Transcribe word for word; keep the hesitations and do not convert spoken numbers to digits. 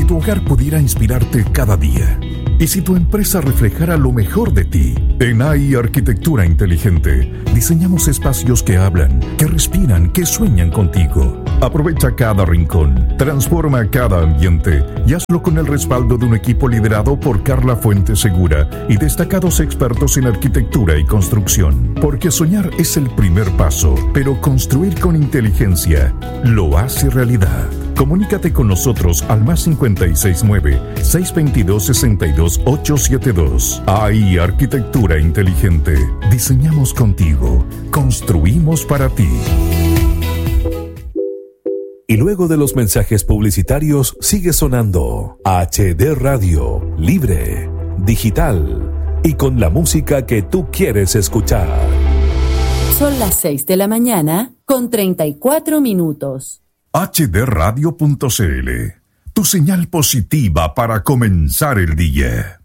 Si tu hogar pudiera inspirarte cada día, y si tu empresa reflejara lo mejor de ti, en A I Arquitectura Inteligente diseñamos espacios que hablan, que respiran, que sueñan contigo. Aprovecha cada rincón, transforma cada ambiente y hazlo con el respaldo de un equipo liderado por Carla Fuente Segura y destacados expertos en arquitectura y construcción. Porque soñar es el primer paso, pero construir con inteligencia lo hace realidad. Comunícate con nosotros al más cincuenta y seis nueve, seiscientos veintidós, sesenta y dos, ochocientos setenta y dos. A I Arquitectura Inteligente. Diseñamos contigo. Construimos para ti. Y luego de los mensajes publicitarios sigue sonando H D Radio, libre, digital y con la música que tú quieres escuchar. Son las seis de la mañana con treinta y cuatro minutos. H D radio punto c l, tu señal positiva para comenzar el día.